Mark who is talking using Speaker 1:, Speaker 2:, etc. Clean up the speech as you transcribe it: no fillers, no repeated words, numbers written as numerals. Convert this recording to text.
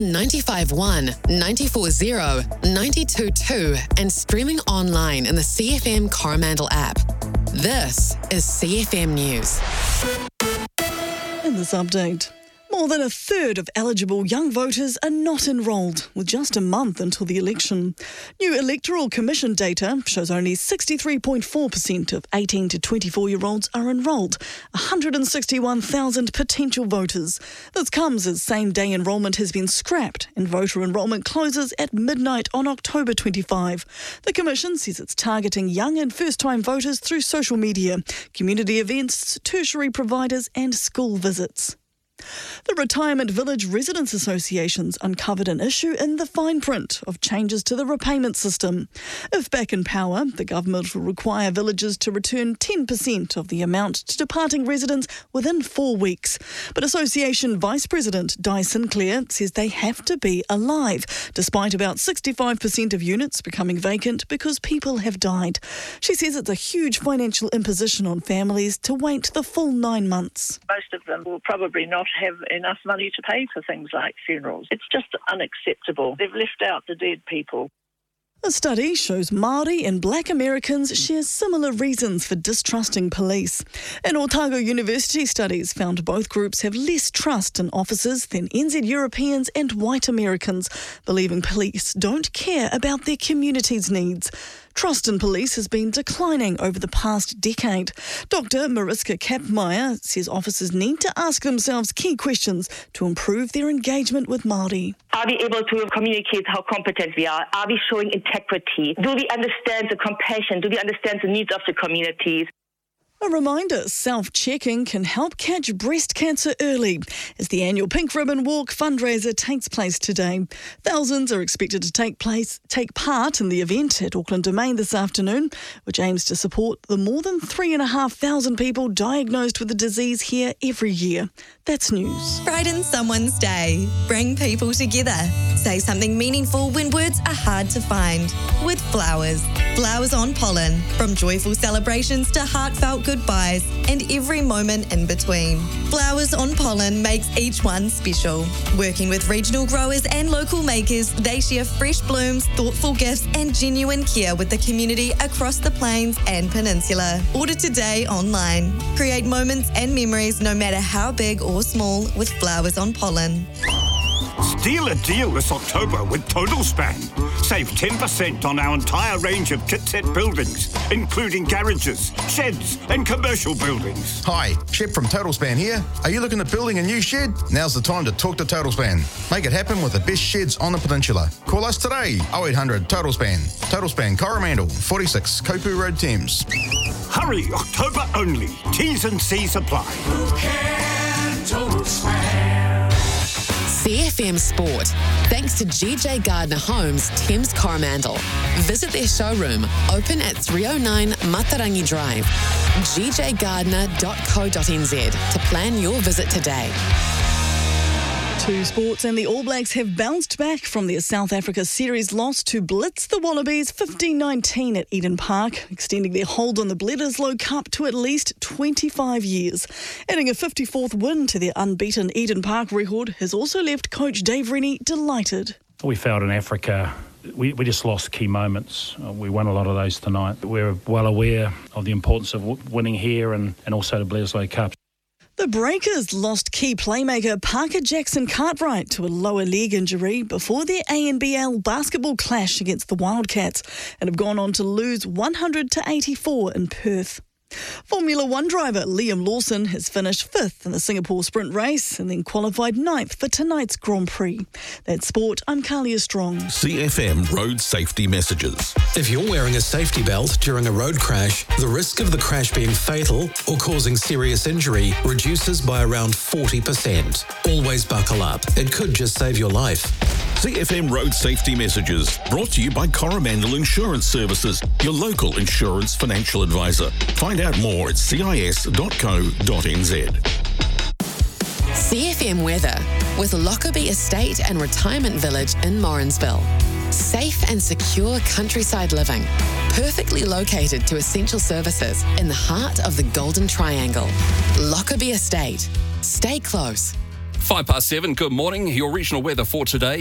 Speaker 1: 95.1, 94.0, 92.2 and streaming online in the CFM Coromandel app. This is CFM News.
Speaker 2: In this update, more than a third of eligible young voters are not enrolled, with just a month until the election. New Electoral Commission data shows only 63.4% of 18 to 24-year-olds are enrolled, 161,000 potential voters. This comes as same-day enrolment has been scrapped and voter enrolment closes at midnight on October 25. The Commission says it's targeting young and first-time voters through social media, community events, tertiary providers and school visits. The Retirement Village Residents Associations uncovered an issue in the fine print of changes to the repayment system. If back in power, the government will require villages to return 10% of the amount to departing residents within 4 weeks. But Association Vice President Di Sinclair says they have to be alive, despite about 65% of units becoming vacant because people have died. She says it's a huge financial imposition on families to wait the full 9 months.
Speaker 3: Most of them will probably not have enough money to pay for things like funerals. It's just unacceptable. They've left out the dead people.
Speaker 2: A study shows Māori and Black Americans share similar reasons for distrusting police. And Otago University studies found both groups have less trust in officers than NZ Europeans and white Americans, believing police don't care about their community's needs. Trust in police has been declining over the past decade. Dr. Mariska Kapmeier says officers need to ask themselves key questions to improve their engagement with Māori.
Speaker 4: Are we able to communicate how competent we are? Are we showing integrity? Do we understand the compassion? Do we understand the needs of the communities?
Speaker 2: A reminder, self-checking can help catch breast cancer early as the annual Pink Ribbon Walk fundraiser takes place today. Thousands are expected to take part in the event at Auckland Domain this afternoon, which aims to support the more than 3,500 people diagnosed with the disease here every year. That's news.
Speaker 5: Brighten someone's day. Bring people together. Say something meaningful when words are hard to find. With flowers. Flowers on pollen. From joyful celebrations to heartfelt goodbyes and every moment in between. Flowers on Pollen makes each one special. Working with regional growers and local makers, they share fresh blooms, thoughtful gifts and genuine care with the community across the plains and peninsula. Order today online. Create moments and memories no matter how big or small with Flowers on Pollen.
Speaker 6: Steal a deal this October with Total Span. Save 10% on our entire range of kit set buildings, including garages, sheds and commercial buildings.
Speaker 7: Hi, Shep from Total Span here. Are you looking at building a new shed? Now's the time to talk to Total Span. Make it happen with the best sheds on the peninsula. Call us today, 0800 Total Span. Total Span Coromandel, 46 Kopu Road, Thames.
Speaker 6: Hurry, October only. T's and C's apply.
Speaker 8: Who can Total Span?
Speaker 1: CFM Sport, thanks to GJ Gardner Homes, Thames Coromandel. Visit their showroom, open at 309 Matarangi Drive, gjgardner.co.nz to plan your visit today.
Speaker 2: To sports, and the All Blacks have bounced back from their South Africa series loss to blitz the Wallabies 15-19 at Eden Park, extending their hold on the Bledisloe Cup to at least 25 years. Adding a 54th win to their unbeaten Eden Park record has also left coach Dave Rennie delighted.
Speaker 9: We felt in Africa we just lost key moments. We won a lot of those tonight. We're well aware of the importance of winning here and also the Bledisloe Cup.
Speaker 2: The Breakers lost key playmaker Parker Jackson Cartwright to a lower leg injury before their ANBL basketball clash against the Wildcats and have gone on to lose 100-84 in Perth. Formula One driver Liam Lawson has finished 5th in the Singapore sprint race and then qualified 9th for tonight's Grand Prix. That's sport. I'm Kalia Strong.
Speaker 10: CFM Road Safety Messages.
Speaker 11: If you're wearing a safety belt during a road crash, the risk of the crash being fatal or causing serious injury reduces by around 40%. Always buckle up. It could just save your life.
Speaker 10: CFM Road Safety Messages, brought to you by Coromandel Insurance Services, your local insurance financial advisor. Find out more at cis.co.nz.
Speaker 1: CFM weather with Lockerbie Estate and Retirement Village in Morrinsville. Safe and secure countryside living, perfectly located to essential services in the heart of the Golden Triangle. Lockerbie Estate. Stay close.
Speaker 12: 7:05. Good morning. Your regional weather for today.